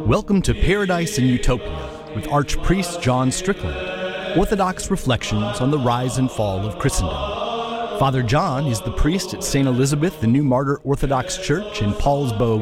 Welcome to Paradise and Utopia with Archpriest John Strickland, Orthodox Reflections on the Rise and Fall of Christendom. Father John is the priest at St. Elizabeth the New Martyr Orthodox Church in Paulsbo,